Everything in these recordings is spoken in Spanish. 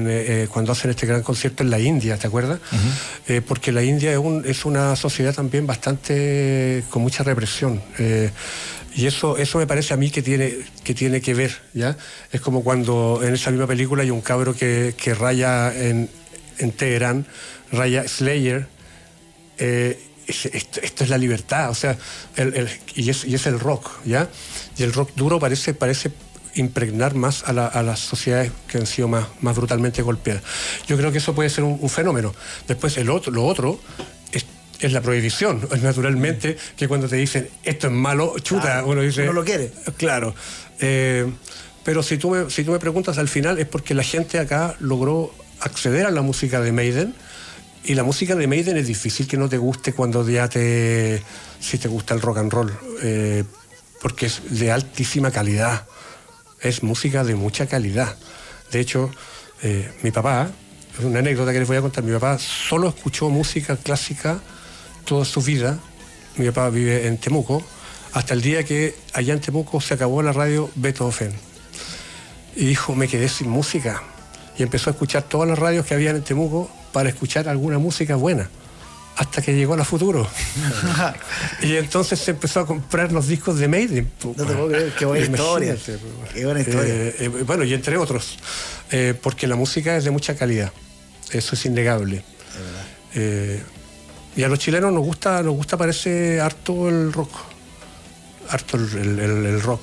cuando hacen este gran concierto en la India, ¿te acuerdas? Porque la India es una sociedad también bastante con mucha represión. Y eso me parece a mí que tiene que ver, ¿ya? Es como cuando en esa misma película hay un cabro que raya en Teherán, raya Slayer. Esto es la libertad, o sea, y es el rock, ¿ya? Y el rock duro parece impregnar más a las sociedades que han sido más brutalmente golpeadas. Yo creo que eso puede ser un fenómeno. Después lo otro es la prohibición, naturalmente, que cuando te dicen esto es malo, chuta, uno dice... Uno lo quiere. Claro. Pero si tú me preguntas, al final es porque la gente acá logró acceder a la música de Maiden, y la música de Maiden es difícil que no te guste cuando si te gusta el rock and roll, porque es de altísima calidad, es música de mucha calidad. De hecho, mi papá, es una anécdota que les voy a contar, mi papá solo escuchó música clásica toda su vida. Mi papá vive en Temuco, hasta el día que allá en Temuco se acabó la radio Beethoven. Y dijo, me quedé sin música. Y empezó a escuchar todas las radios que había en Temuco para escuchar alguna música buena, hasta que llegó a la Futuro. Y entonces se empezó a comprar los discos de Maiden. No te puedo creer, qué buena historia. Qué buena historia. Bueno, y entre otros, porque la música es de mucha calidad, eso es innegable. Y a los chilenos nos gusta parece harto el rock, harto el rock.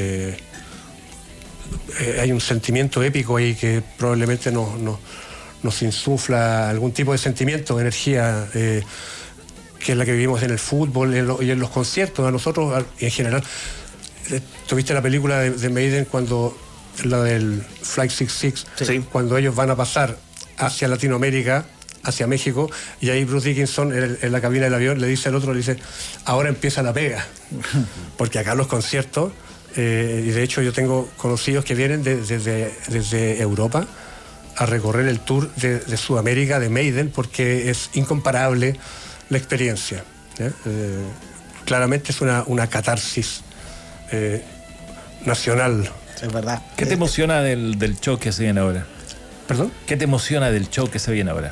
Hay un sentimiento épico ahí que probablemente nos insufla algún tipo de sentimiento, energía, que es la que vivimos en el fútbol y en los conciertos. A nosotros, en general, ¿tuviste la película de Maiden cuando la del Flight 66? Sí. Cuando ellos van a pasar hacia Latinoamérica, hacia México, y ahí Bruce Dickinson en la cabina del avión le dice al otro, ahora empieza la pega. Porque acá los conciertos, y de hecho yo tengo conocidos que vienen desde Europa a recorrer el tour de Sudamérica de Maiden, porque es incomparable la experiencia. Claramente es una catarsis nacional. Es verdad. ¿Qué te emociona del show que se viene ahora? ¿Perdón? ¿Qué te emociona del show que se viene ahora?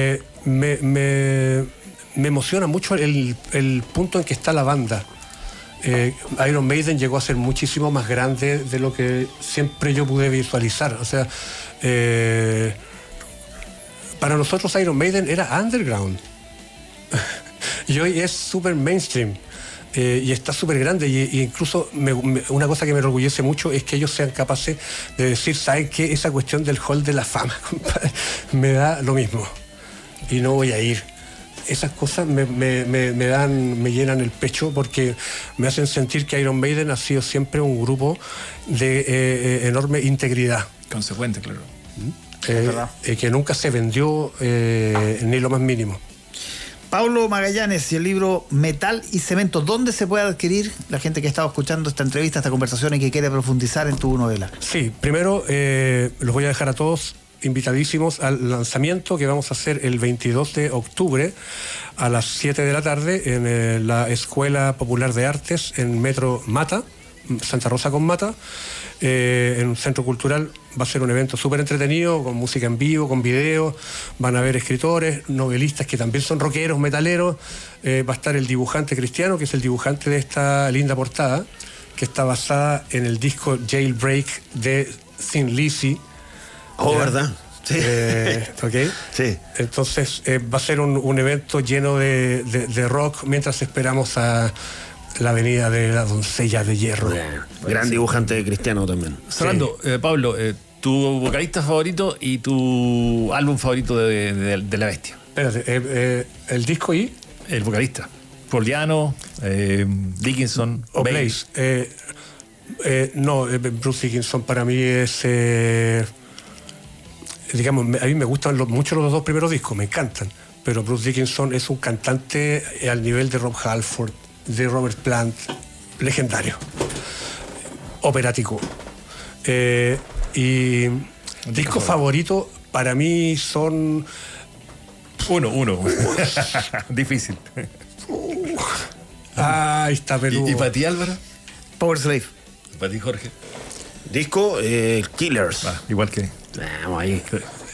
Me emociona mucho el punto en que está la banda. Iron Maiden llegó a ser muchísimo más grande de lo que siempre yo pude visualizar. O sea, para nosotros Iron Maiden era underground y hoy es súper mainstream, y está súper grande, y incluso una cosa que me enorgullece mucho es que ellos sean capaces de decir, ¿saben qué? Esa cuestión del Hall de la Fama, compadre, me da lo mismo y no voy a ir. Esas cosas me llenan el pecho, porque me hacen sentir que Iron Maiden ha sido siempre un grupo de enorme integridad. Consecuente, claro. Que nunca se vendió ni lo más mínimo. Pablo Magallanes y el libro Metal y Cemento, ¿dónde se puede adquirir la gente que ha estado escuchando esta entrevista, esta conversación y que quiere profundizar en tu novela? Sí, primero los voy a dejar a todos invitadísimos al lanzamiento que vamos a hacer el 22 de octubre a las 7 de la tarde en la Escuela Popular de Artes en Metro Mata, Santa Rosa con Mata, en un centro cultural. Va a ser un evento súper entretenido, con música en vivo, con video. Van a haber escritores, novelistas que también son rockeros, metaleros. Va a estar el dibujante Cristiano, que es el dibujante de esta linda portada, que está basada en el disco Jailbreak de Thin Lizzy. Oh, ¿verdad? Sí. ¿Ok? Sí. Entonces va a ser un evento lleno de rock, mientras esperamos a la venida de la doncella de hierro. Gran dibujante Cristiano también. Fernando, sí. Pablo, tu vocalista favorito y tu álbum favorito de La Bestia. Espérate, el disco y el vocalista. Paul Diano, Dickinson, o Blaze. No, Bruce Dickinson para mí es... digamos, a mí me gustan mucho los dos primeros discos, me encantan, pero Bruce Dickinson es un cantante al nivel de Rob Halford, de Robert Plant, legendario, operático. Y discos favoritos para mí son... Uno. Difícil. Ahí está peludo. ¿Y para ti, Álvaro? Power Slave. ¿Para ti, Jorge? Disco Killers. Igual que... Vamos ahí.